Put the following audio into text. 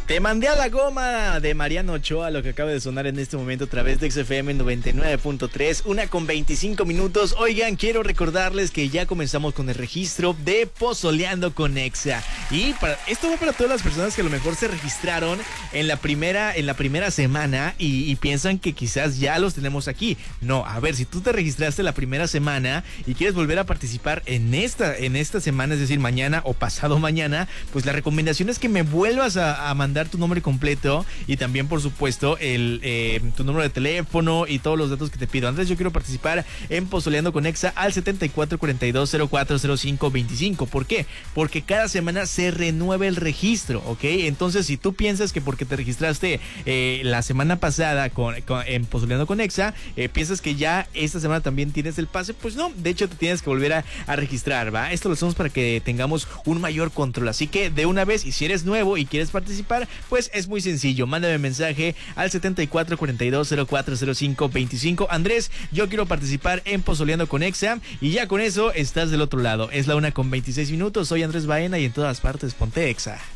Te mandé a la goma de Mariano Ochoa, lo que acaba de sonar en este momento a través de XFM 99.3, 1:25. Oigan, quiero recordarles que ya comenzamos con el registro de Pozoleando con Exa. Y esto va para todas las personas que a lo mejor se registraron en la primera semana y piensan que quizás ya los tenemos aquí. No, a ver, si tú te registraste la primera semana y quieres volver a participar en esta semana, es decir, mañana o pasado mañana, pues la recomendación es que me vuelvas a mandar tu nombre completo y también, por supuesto, tu número de teléfono y todos los datos que te pido. Andrés, yo quiero participar en Pozoleando con Exa al 7442040525. ¿Por qué? Porque cada semana se renueva el registro, ¿ok? Entonces, si tú piensas que porque te registraste la semana pasada en Pozoleando con Exa, piensas que ya esta semana también tienes el pase, pues no, de hecho te tienes que volver a registrar, ¿va? Esto lo hacemos para que tengamos un mayor control, así que de una vez, y si eres nuevo y quieres participar, pues es muy sencillo, mándame mensaje al 7442040525. Andrés, yo quiero participar en Pozoleando con Exa, y ya con eso estás del otro lado. Es la 1:26. Soy Andrés Baena y en todas partes ponte Exa.